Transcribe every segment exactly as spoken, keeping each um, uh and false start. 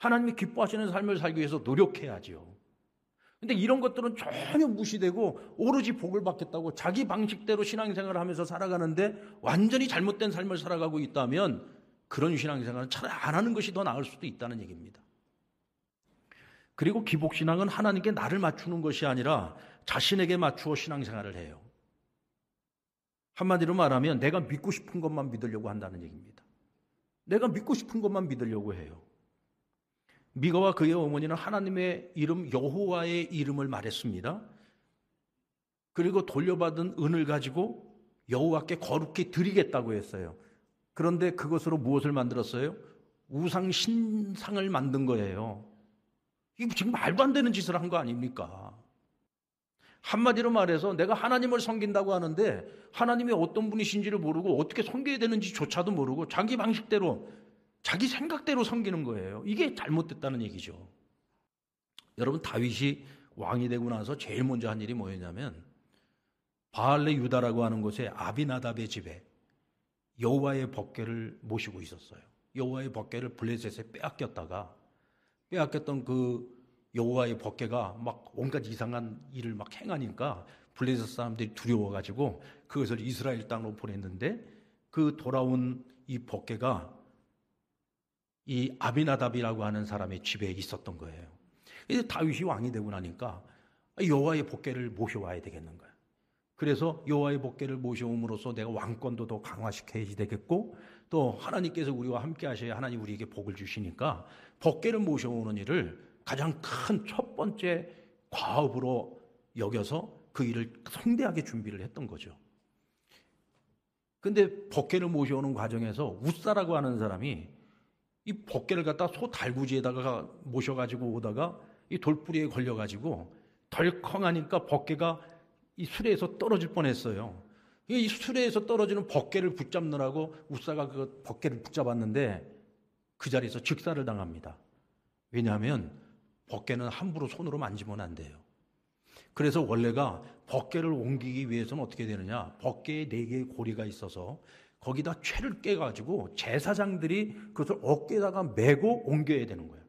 하나님이 기뻐하시는 삶을 살기 위해서 노력해야죠. 근데 이런 것들은 전혀 무시되고 오로지 복을 받겠다고 자기 방식대로 신앙생활을 하면서 살아가는데 완전히 잘못된 삶을 살아가고 있다면 그런 신앙생활은 차라리 안 하는 것이 더 나을 수도 있다는 얘기입니다. 그리고 기복신앙은 하나님께 나를 맞추는 것이 아니라 자신에게 맞추어 신앙생활을 해요. 한마디로 말하면 내가 믿고 싶은 것만 믿으려고 한다는 얘기입니다. 내가 믿고 싶은 것만 믿으려고 해요. 미가와 그의 어머니는 하나님의 이름 여호와의 이름을 말했습니다. 그리고 돌려받은 은을 가지고 여호와께 거룩히 드리겠다고 했어요. 그런데 그것으로 무엇을 만들었어요? 우상 신상을 만든 거예요. 이게 지금 말도 안 되는 짓을 한 거 아닙니까? 한마디로 말해서 내가 하나님을 섬긴다고 하는데 하나님이 어떤 분이신지를 모르고 어떻게 섬겨야 되는지조차도 모르고 자기 방식대로 자기 생각대로 섬기는 거예요. 이게 잘못됐다는 얘기죠. 여러분, 다윗이 왕이 되고 나서 제일 먼저 한 일이 뭐였냐면 바알레 유다라고 하는 곳에 아비나답의 집에 여호와의 법궤를 모시고 있었어요. 여호와의 법궤를 블레셋에 빼앗겼다가 빼앗겼던 그 여호와의 법궤가 막 온갖 이상한 일을 막 행하니까 블레셋 사람들이 두려워가지고 그것을 이스라엘 땅으로 보냈는데 그 돌아온 이 법궤가 이 아비나답이라고 하는 사람의 집에 있었던 거예요. 이제 다윗이 왕이 되고 나니까 여호와의 법궤를 모셔와야 되겠는 거예요. 그래서 여호와의 법궤를 모셔옴으로써 내가 왕권도 더 강화시켜야 되겠고 또 하나님께서 우리와 함께 하셔야 하나님 우리에게 복을 주시니까 법궤를 모셔오는 일을 가장 큰 첫 번째 과업으로 여겨서 그 일을 성대하게 준비를 했던 거죠. 근데 법궤를 모셔오는 과정에서 웃사라고 하는 사람이 이 법궤를 갖다 소 달구지에다가 모셔가지고 오다가 이 돌뿌리에 걸려가지고 덜컹하니까 법궤가 이 수레에서 떨어질 뻔했어요. 이 수레에서 떨어지는 법궤를 붙잡느라고 웃사가 그 법궤를 붙잡았는데 그 자리에서 즉사를 당합니다. 왜냐하면 법궤는 함부로 손으로 만지면 안 돼요. 그래서 원래가 법궤를 옮기기 위해서는 어떻게 되느냐, 법궤에 네 개의 고리가 있어서 거기다 채를 깨가지고 제사장들이 그것을 어깨에다가 메고 옮겨야 되는 거예요.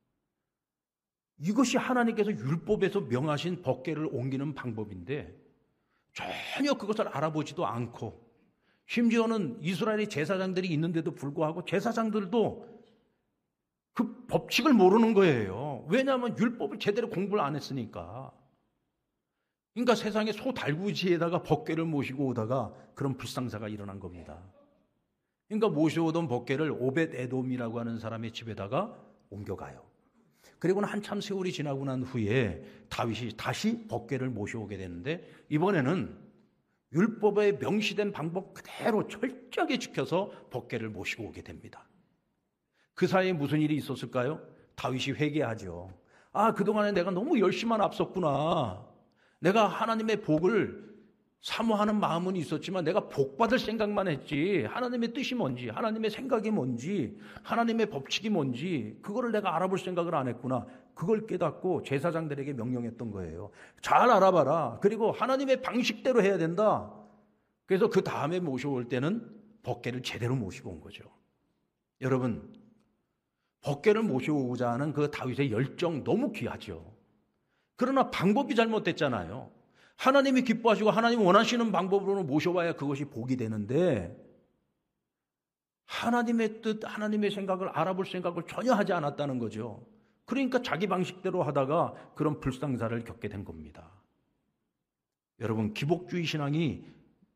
이것이 하나님께서 율법에서 명하신 법궤를 옮기는 방법인데 전혀 그것을 알아보지도 않고 심지어는 이스라엘의 제사장들이 있는데도 불구하고 제사장들도 그 법칙을 모르는 거예요. 왜냐하면 율법을 제대로 공부를 안 했으니까. 그러니까 세상에 소 달구지에다가 법궤를 모시고 오다가 그런 불상사가 일어난 겁니다. 그러니까 모셔오던 법궤를 오벳 에돔이라고 하는 사람의 집에다가 옮겨가요. 그리고는 한참 세월이 지나고 난 후에 다윗이 다시 법궤를 모셔오게 되는데 이번에는 율법에 명시된 방법 그대로 철저하게 지켜서 법궤를 모시고 오게 됩니다. 그 사이에 무슨 일이 있었을까요? 다윗이 회개하죠. 아, 그동안에 내가 너무 열심만 앞섰구나. 내가 하나님의 복을 사모하는 마음은 있었지만 내가 복 받을 생각만 했지 하나님의 뜻이 뭔지, 하나님의 생각이 뭔지, 하나님의 법칙이 뭔지 그거를 내가 알아볼 생각을 안 했구나. 그걸 깨닫고 제사장들에게 명령했던 거예요. 잘 알아봐라. 그리고 하나님의 방식대로 해야 된다. 그래서 그 다음에 모셔올 때는 법궤를 제대로 모시고 온 거죠. 여러분, 법궤를 모셔오고자 하는 그 다윗의 열정 너무 귀하죠. 그러나 방법이 잘못됐잖아요. 하나님이 기뻐하시고 하나님이 원하시는 방법으로 모셔와야 그것이 복이 되는데 하나님의 뜻, 하나님의 생각을 알아볼 생각을 전혀 하지 않았다는 거죠. 그러니까 자기 방식대로 하다가 그런 불상사를 겪게 된 겁니다. 여러분, 기복주의 신앙이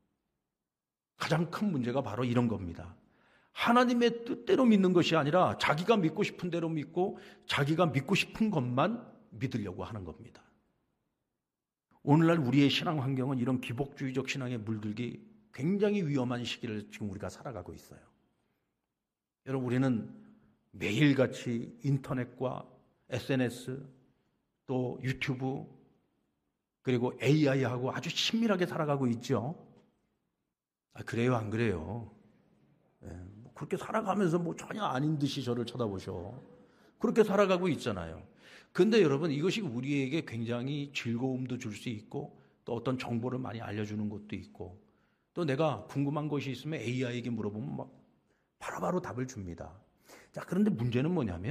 가장 큰 문제가 바로 이런 겁니다. 하나님의 뜻대로 믿는 것이 아니라 자기가 믿고 싶은 대로 믿고 자기가 믿고 싶은 것만 믿으려고 하는 겁니다. 오늘날 우리의 신앙 환경은 이런 기복주의적 신앙에 물들기 굉장히 위험한 시기를 지금 우리가 살아가고 있어요. 여러분, 우리는 매일같이 인터넷과 에스엔에스 또 유튜브 그리고 에이아이하고 아주 친밀하게 살아가고 있죠. 아, 그래요, 안 그래요? 네, 뭐 그렇게 살아가면서 뭐 전혀 아닌 듯이 저를 쳐다보셔. 그렇게 살아가고 있잖아요. 근데 여러분, 이것이 우리에게 굉장히 즐거움도 줄 수 있고 또 어떤 정보를 많이 알려주는 것도 있고 또 내가 궁금한 것이 있으면 에이아이에게 물어보면 막 바로바로 답을 줍니다. 자, 그런데 문제는 뭐냐면